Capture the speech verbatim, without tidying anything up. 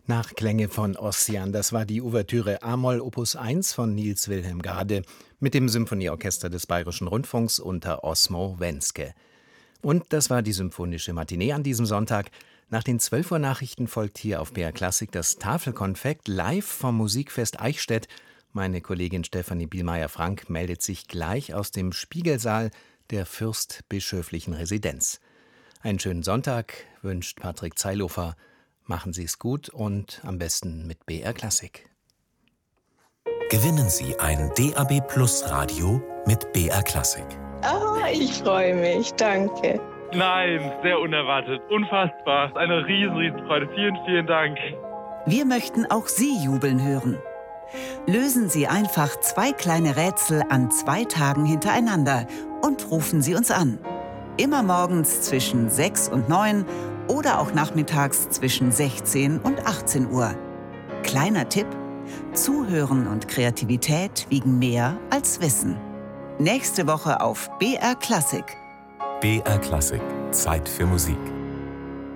Nachklänge von Ossian, das war die Ouvertüre a-Moll Opus eins von Niels Wilhelm Gade mit dem Symphonieorchester des Bayerischen Rundfunks unter Osmo Wenske. Und das war die Symphonische Matinee an diesem Sonntag. Nach den zwölf Uhr Nachrichten folgt hier auf B R Klassik das Tafelkonfekt live vom Musikfest Eichstätt. Meine Kollegin Stefanie Bielmeier-Frank meldet sich gleich aus dem Spiegelsaal der Fürstbischöflichen Residenz. Einen schönen Sonntag wünscht Patrick Zeilhofer. Machen Sie es gut und am besten mit B R Klassik. Gewinnen Sie ein D A B Plus Radio mit B R Klassik. Oh, ich freue mich, danke. Nein, sehr unerwartet, unfassbar. Eine riesen, riesen Freude. Vielen, vielen Dank. Wir möchten auch Sie jubeln hören. Lösen Sie einfach zwei kleine Rätsel an zwei Tagen hintereinander und rufen Sie uns an. Immer morgens zwischen sechs und neun oder auch nachmittags zwischen sechzehn und achtzehn Uhr. Kleiner Tipp: Zuhören und Kreativität wiegen mehr als Wissen. Nächste Woche auf B R Klassik. B R Klassik. Zeit für Musik.